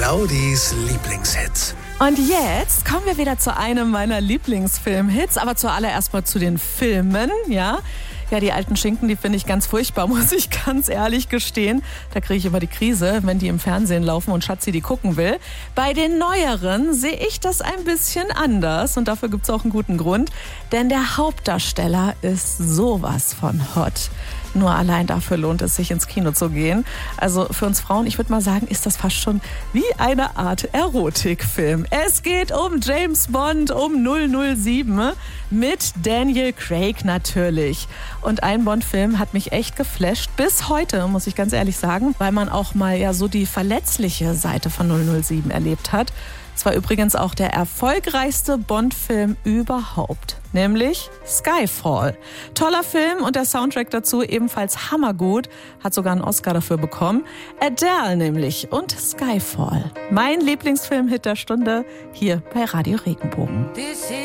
Claudis Lieblingshits. Und jetzt kommen wir wieder zu einem meiner Lieblingsfilmhits, aber zuallererst mal zu den Filmen, ja. Ja, die alten Schinken, die finde ich ganz furchtbar, muss ich ganz ehrlich gestehen. Da kriege ich immer die Krise, wenn die im Fernsehen laufen und Schatzi die gucken will. Bei den neueren sehe ich das ein bisschen anders und dafür gibt es auch einen guten Grund. Denn der Hauptdarsteller ist sowas von hot. Nur allein dafür lohnt es sich, ins Kino zu gehen. Also für uns Frauen, ich würde mal sagen, ist das fast schon wie eine Art Erotikfilm. Es geht um James Bond, um 007 mit Daniel Craig natürlich. Und ein Bond-Film hat mich echt geflasht, bis heute, muss ich ganz ehrlich sagen, weil man auch mal ja so die verletzliche Seite von 007 erlebt hat. Es war übrigens auch der erfolgreichste Bond-Film überhaupt, nämlich Skyfall. Toller Film und der Soundtrack dazu ebenfalls hammergut, hat sogar einen Oscar dafür bekommen. Adele nämlich und Skyfall. Mein Lieblingsfilmhit der Stunde hier bei Radio Regenbogen.